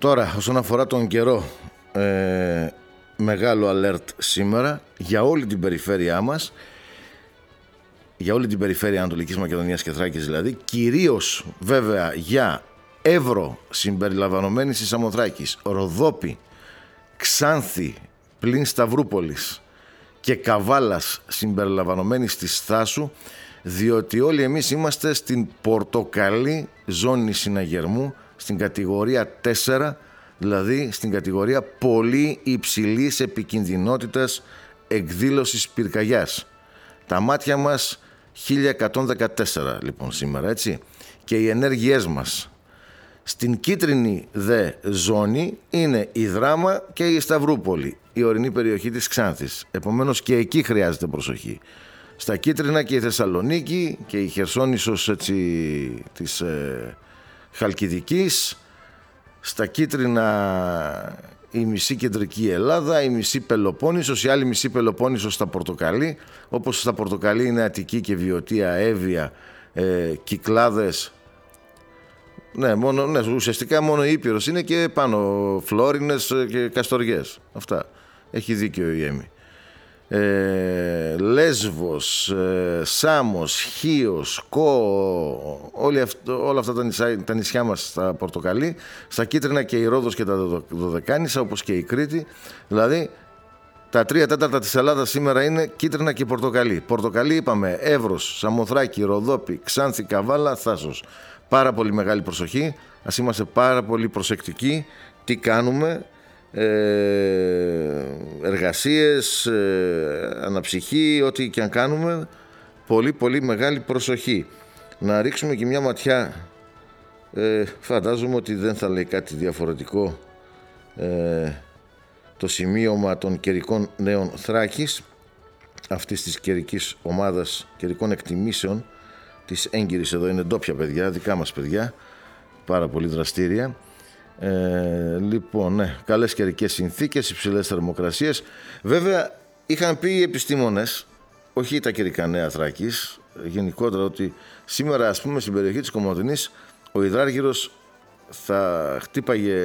Τώρα, όσον αφορά τον καιρό, μεγάλο alert σήμερα για όλη την περιφέρειά μας, για όλη την περιφέρεια Ανατολικής Μακεδονίας και Θράκης δηλαδή, κυρίως βέβαια για Εύρο συμπεριλαμβανομένης της Σαμοθράκης, Ροδόπη, Ξάνθη πλην Σταυρούπολης και Καβάλας συμπεριλαμβανομένης της Θάσου, διότι όλοι εμείς είμαστε στην πορτοκαλί ζώνη συναγερμού, στην κατηγορία 4, δηλαδή στην κατηγορία πολύ υψηλής επικινδυνότητας εκδήλωσης πυρκαγιάς. Τα μάτια μας 1114 λοιπόν σήμερα, έτσι, και οι ενέργειές μας στην κίτρινη δε ζώνη είναι η Δράμα και η Σταυρούπολη, η ορεινή περιοχή της Ξάνθης. Επομένως και εκεί χρειάζεται προσοχή. Στα κίτρινα και η Θεσσαλονίκη και η Χερσόνησος, έτσι, της Χαλκιδικής, στα κίτρινα η μισή κεντρική Ελλάδα, η μισή Πελοπόννησος, η άλλη μισή Πελοπόννησος στα πορτοκαλί, όπως στα πορτοκαλί είναι Αττική και Βιωτία, Εύβοια, Κυκλάδες. Ναι, ουσιαστικά μόνο η Ήπειρος είναι και πάνω Φλόρινες και Καστοριές. Αυτά. Έχει δίκιο η Έμη. Λέσβος, Σάμος, Χίος, Κό, όλα αυτά τα νησιά μας στα πορτοκαλί, στα κίτρινα και η Ρόδος και τα Δωδεκάνησα, όπως και η Κρήτη. Δηλαδή τα 3/4 της Ελλάδας σήμερα είναι κίτρινα και πορτοκαλί. Πορτοκαλί είπαμε Εύρος, Σαμοθράκη, Ροδόπη, Ξάνθη, Καβάλα, Θάσος. Πάρα πολύ μεγάλη προσοχή, ας είμαστε πάρα πολύ προσεκτικοί τι κάνουμε, εργασίες, αναψυχή, ό,τι και αν κάνουμε, πολύ πολύ μεγάλη προσοχή. Να ρίξουμε και μια ματιά, φαντάζομαι ότι δεν θα λέει κάτι διαφορετικό το σημείωμα των καιρικών νέων Θράκης, αυτής της καιρικής ομάδας καιρικών εκτιμήσεων της έγκυρης. Εδώ είναι ντόπια παιδιά, δικά μας παιδιά, πάρα πολύ δραστήρια. Λοιπόν, ναι, καλές καιρικές συνθήκες, υψηλές θερμοκρασίες. Βέβαια είχαν πει οι επιστήμονες, όχι τα καιρικά νέα Θράκης, γενικότερα, ότι σήμερα, ας πούμε, στην περιοχή της Κομοτηνής ο υδράργυρος θα χτύπαγε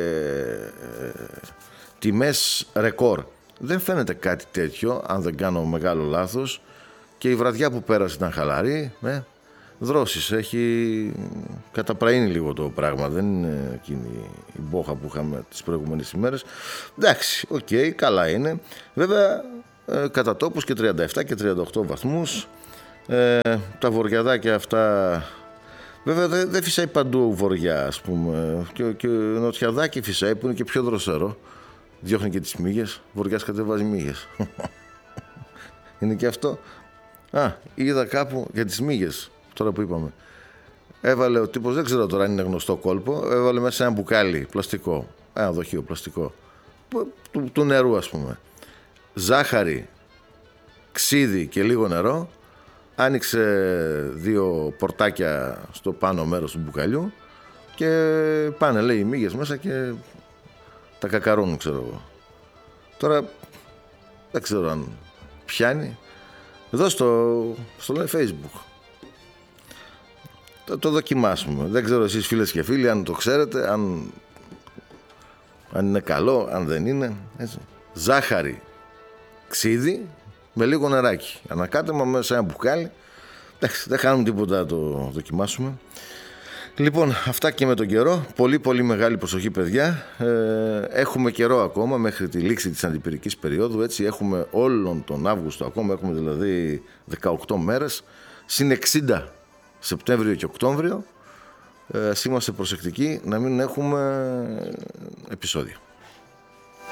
τιμές ρεκόρ. Δεν φαίνεται κάτι τέτοιο, αν δεν κάνω μεγάλο λάθος, και η βραδιά που πέρασε ήταν χαλαρή, δρόσεις, έχει καταπραίνει λίγο το πράγμα, δεν είναι εκείνη η μπόχα που είχαμε τις προηγούμενες ημέρες. Εντάξει, οκ, καλά είναι. Βέβαια κατά τόπους και 37 και 38 βαθμούς, τα βοριαδάκια αυτά, βέβαια δεν φυσάει παντού βοριά, ας πούμε, και νοτιαδάκι φυσάει που είναι και πιο δροσερό, διώχνει και τις μύγες, βοριάς κατεβάζει μύγες. Είναι και αυτό. Είδα κάπου για τις μύγες, τώρα που είπαμε. Έβαλε ο τύπος, δεν ξέρω τώρα αν είναι γνωστό κόλπο, έβαλε μέσα ένα μπουκάλι πλαστικό, ένα δοχείο πλαστικό, του νερού, ας πούμε. Ζάχαρη, ξύδι και λίγο νερό. Άνοιξε 2 πορτάκια στο πάνω μέρος του μπουκαλιού και πάνε, λέει, οι μύγες μέσα και τα κακαρώνουν, ξέρω εγώ. Τώρα δεν ξέρω αν πιάνει. Εδώ στο Facebook το δοκιμάσουμε. Δεν ξέρω εσείς, φίλες και φίλοι, αν το ξέρετε, αν είναι καλό, αν δεν είναι, έτσι. Ζάχαρη, ξύδι με λίγο νεράκι, ανακάτεμα μέσα σε ένα μπουκάλι. Δεν χάνουμε τίποτα να το δοκιμάσουμε. Λοιπόν, αυτά και με τον καιρό. Πολύ πολύ μεγάλη προσοχή, παιδιά. Έχουμε καιρό ακόμα μέχρι τη λήξη της αντιπυρικής περίοδου, έτσι. Έχουμε όλον τον Αύγουστο ακόμα, έχουμε δηλαδή 18 μέρες, συν 60 Σεπτέμβριο και Οκτώβριο. Είμαστε προσεκτικοί να μην έχουμε επεισόδια.